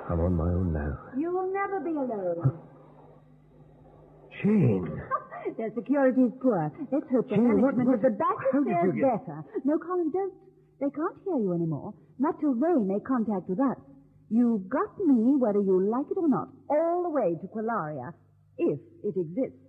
I'm on my own now. You will never be alone. Jane. Their security's poor. Let's hope the Jane, management what- of the back how did fares you get- better. No, Colin, don't. They can't hear you anymore. Not till they make contact with us. You've got me, whether you like it or not, all the way to Qualaria, if it exists.